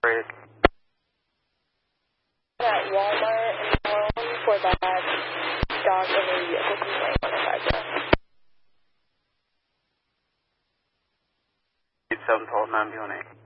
At Walmart in Malone for that dog in the vehicle complaint on the 8712 9 8.